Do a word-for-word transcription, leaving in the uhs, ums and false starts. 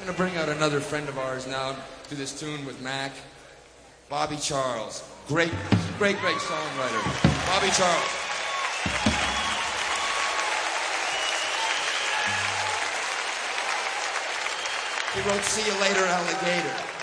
going to bring out another friend of ours now, do this tune with Mac. Bobby Charles. Great, great, great songwriter. Bobby Charles. He wrote See You Later, Alligator.